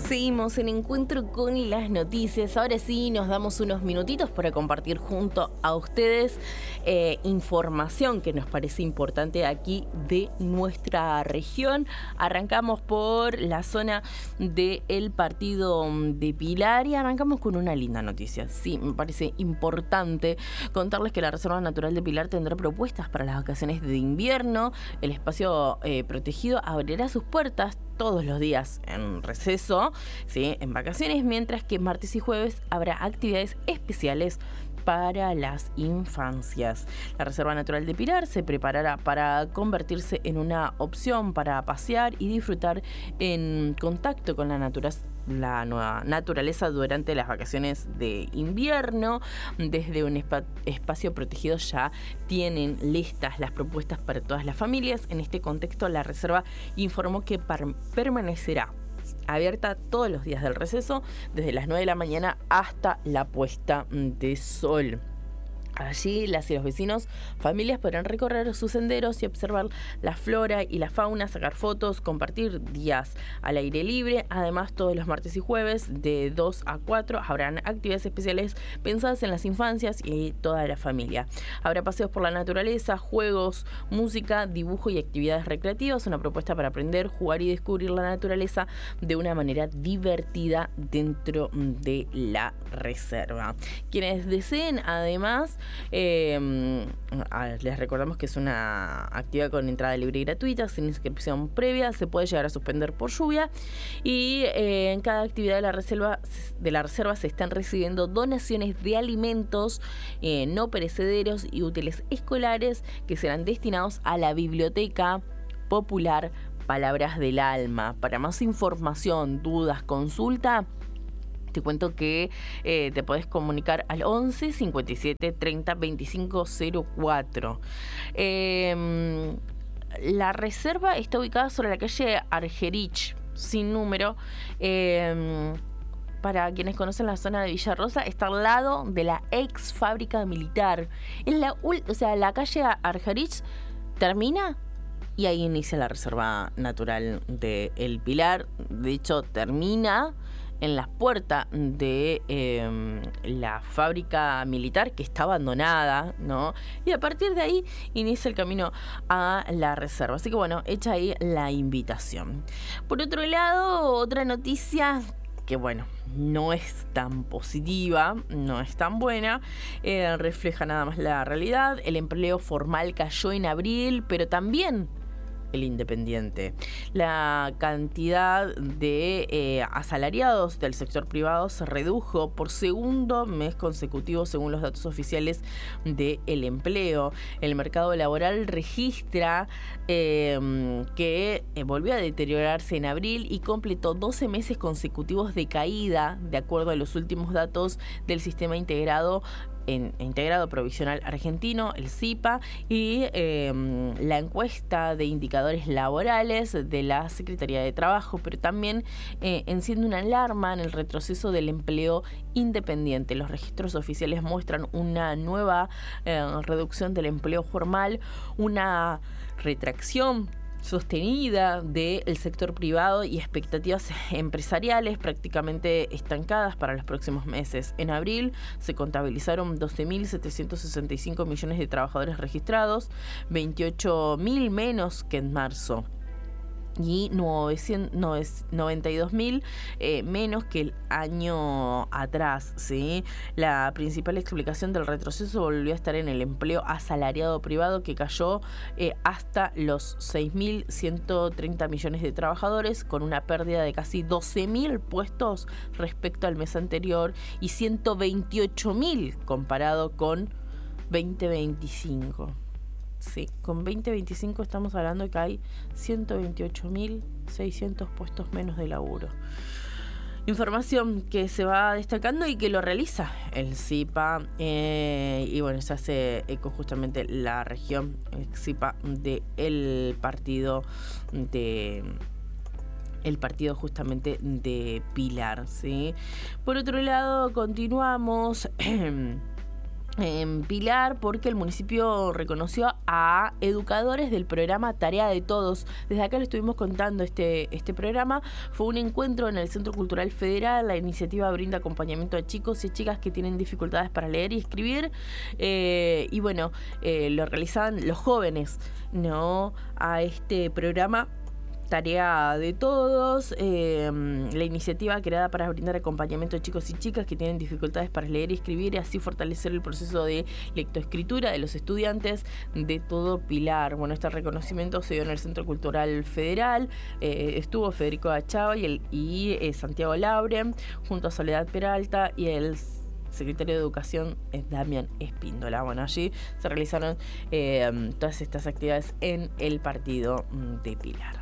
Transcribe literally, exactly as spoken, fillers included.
Seguimos en Encuentro con las Noticias. Ahora sí, nos damos unos minutitos para compartir junto a ustedes eh, información que nos parece importante aquí de nuestra región. Arrancamos por la zona del partido de Pilar y arrancamos con una linda noticia. Sí, me parece importante contarles que la Reserva Natural de Pilar tendrá propuestas para las vacaciones de invierno. El espacio eh, protegido abrirá sus puertas todos los días en receso, ¿sí?, en vacaciones, mientras que martes y jueves habrá actividades especiales para las infancias. La Reserva Natural de Pilar se preparará para convertirse en una opción para pasear y disfrutar en contacto con la naturaleza. la nueva naturaleza durante las vacaciones de invierno. Desde un espa- espacio protegido ya tienen listas las propuestas para todas las familias. En este contexto, la reserva informó que par- permanecerá abierta todos los días del receso, desde las nueve de la mañana hasta la puesta de sol. Allí las y los vecinos, familias podrán recorrer sus senderos y observar la flora y la fauna, sacar fotos, compartir días al aire libre. Además, todos los martes y jueves de dos a cuatro habrán actividades especiales pensadas en las infancias y toda la familia. Habrá paseos por la naturaleza, juegos, música, dibujo y actividades recreativas. Una propuesta para aprender, jugar y descubrir la naturaleza de una manera divertida dentro de la reserva. Quienes deseen, además, Eh, les recordamos que es una actividad con entrada libre y gratuita, sin inscripción previa, se puede llegar a suspender por lluvia y eh, en cada actividad de la reserva, de la reserva se están recibiendo donaciones de alimentos eh, no perecederos y útiles escolares que serán destinados a la Biblioteca Popular Palabras del Alma. Para más información, dudas, consulta, te cuento que eh, te podés comunicar al once cincuenta y siete treinta veinticinco cero cuatro. Eh, la reserva está ubicada sobre la calle Argerich, sin número. Eh, para quienes conocen la zona de Villarrosa, está al lado de la ex fábrica militar. En la, o sea, la calle Argerich termina y ahí inicia la Reserva Natural de El Pilar. De hecho, termina en las puertas de eh, la fábrica militar, que está abandonada, ¿no? Y a partir de ahí inicia el camino a la reserva. Así que bueno, hecha ahí la invitación. Por otro lado, otra noticia que bueno, no es tan positiva, no es tan buena, eh, refleja nada más la realidad. El empleo formal cayó en abril, pero también el independiente. La cantidad de eh, asalariados del sector privado se redujo por segundo mes consecutivo según los datos oficiales del empleo. El mercado laboral registra eh, que eh, volvió a deteriorarse en abril y completó doce meses consecutivos de caída, de acuerdo a los últimos datos del Sistema Integrado En, integrado Provisional Argentino, el S I P A, y eh, la encuesta de indicadores laborales de la Secretaría de Trabajo, pero también eh, enciende una alarma en el retroceso del empleo independiente. Los registros oficiales muestran una nueva eh, reducción del empleo formal, una retracción sostenida del sector privado y expectativas empresariales prácticamente estancadas para los próximos meses. En abril se contabilizaron doce mil setecientos sesenta y cinco millones de trabajadores registrados, veintiocho mil menos que en marzo, y noventa y dos mil eh, menos que el año atrás, ¿sí? La principal explicación del retroceso volvió a estar en el empleo asalariado privado, que cayó eh, hasta los seis mil ciento treinta millones de trabajadores, con una pérdida de casi doce mil puestos respecto al mes anterior y ciento veintiocho mil comparado con veinte veinticinco. Sí, con veinte veinticinco estamos hablando de que hay ciento veintiocho mil seiscientos puestos menos de laburo. Información que se va destacando y que lo realiza el S I P A, eh, y bueno, se hace eco justamente la región, el S I P A del partido de... el partido justamente de Pilar, ¿sí? Por otro lado, continuamos en Pilar, porque el municipio reconoció a educadores del programa Tarea de Todos. Desde acá le estuvimos contando este, este programa. Fue un encuentro en el Centro Cultural Federal. La iniciativa brinda acompañamiento a chicos y chicas que tienen dificultades para leer y escribir. Eh, y bueno, eh, lo realizaban los jóvenes, ¿no?, a este programa Tarea de Todos, eh, la iniciativa creada para brindar acompañamiento a chicos y chicas que tienen dificultades para leer y escribir y así fortalecer el proceso de lectoescritura de los estudiantes de todo Pilar. Bueno, este reconocimiento se dio en el Centro Cultural Federal, eh, estuvo Federico Achava y, el, y eh, Santiago Labre, junto a Soledad Peralta y el secretario de Educación es Damián Espíndola. Bueno, allí se realizaron eh, todas estas actividades en el partido de Pilar.